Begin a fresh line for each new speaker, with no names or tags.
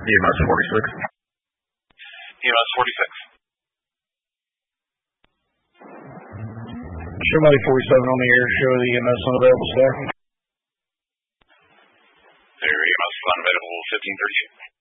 EMS 46.
EMS 46.
Somebody 47 on the air, show the EMS unavailable staff.
There, EMS unavailable 1538.